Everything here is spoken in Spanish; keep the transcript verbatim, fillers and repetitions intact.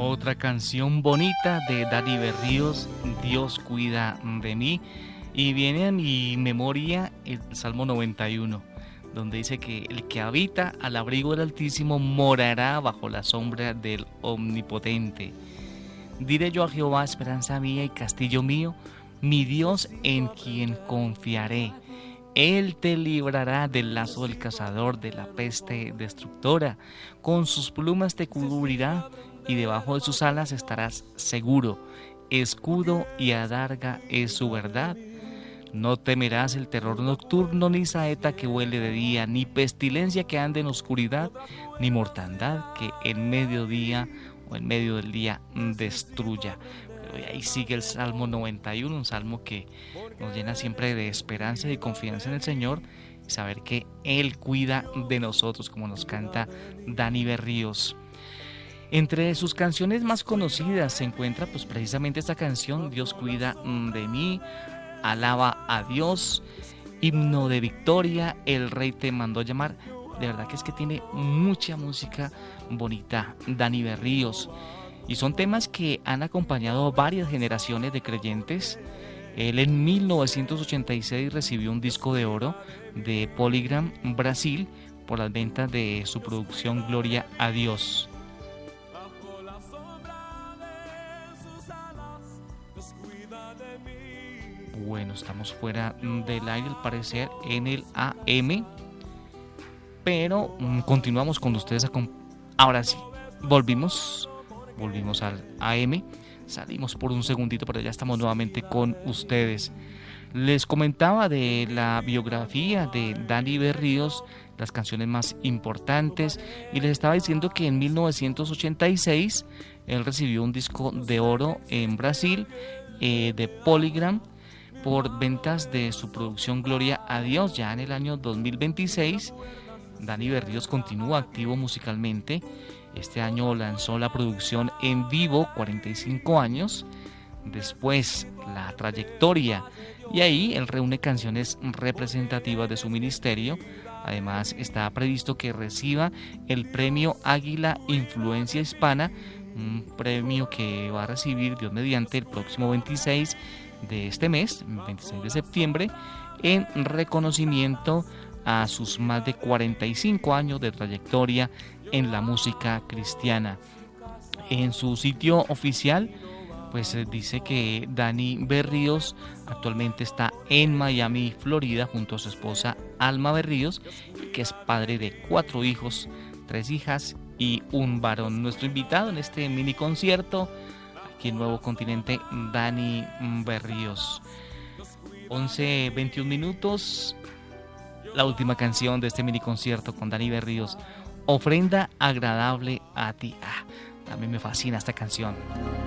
Otra canción bonita de Dani Berríos, Dios cuida de mí. Y viene a mi memoria el Salmo noventa y uno, donde dice que el que habita al abrigo del Altísimo morará bajo la sombra del Omnipotente. Diré yo a Jehová, esperanza mía y castillo mío, mi Dios en quien confiaré. Él te librará del lazo del cazador, de la peste destructora. Con sus plumas te cubrirá y debajo de sus alas estarás seguro. Escudo y adarga es su verdad. No temerás el terror nocturno, ni saeta que vuele de día, ni pestilencia que ande en oscuridad, ni mortandad que en mediodía o en medio del día destruya. Pero ahí sigue el Salmo noventa y uno, un salmo que nos llena siempre de esperanza y confianza en el Señor, y saber que Él cuida de nosotros, como nos canta Dani Berríos. Entre sus canciones más conocidas se encuentra pues precisamente esta canción, Dios cuida de mí, Alaba a Dios, Himno de Victoria, El Rey te mandó llamar. De verdad que es que tiene mucha música bonita Dani Berríos, y son temas que han acompañado a varias generaciones de creyentes. Él en mil novecientos ochenta y seis recibió un disco de oro de Polygram Brasil por las ventas de su producción Gloria a Dios. Bueno, estamos fuera del aire al parecer en el A M, pero mmm, continuamos con ustedes. A comp- Ahora sí, volvimos, volvimos al A M, salimos por un segundito, pero ya estamos nuevamente con ustedes. Les comentaba de la biografía de Dani Berríos, las canciones más importantes, y les estaba diciendo que en mil novecientos ochenta y seis él recibió un disco de oro en Brasil eh, de Polygram por ventas de su producción Gloria a Dios. Ya en el año dos mil veintiséis, Dani Berríos continúa activo musicalmente. Este año lanzó la producción En Vivo, cuarenta y cinco años, después La Trayectoria, y ahí él reúne canciones representativas de su ministerio. Además está previsto que reciba el premio Águila Influencia Hispana, un premio que va a recibir, Dios mediante, el próximo veintiséis de este mes, veintiséis de septiembre, en reconocimiento a sus más de cuarenta y cinco años de trayectoria en la música cristiana. En su sitio oficial pues dice que Dani Berríos actualmente está en Miami, Florida, junto a su esposa Alma Berríos, que es padre de cuatro hijos, tres hijas y un varón. Nuestro invitado en este mini concierto aquí en Nuevo Continente, Dani Berríos. once veintiún minutos, la última canción de este mini concierto con Dani Berríos, Ofrenda agradable a ti. Ah, también me fascina esta canción.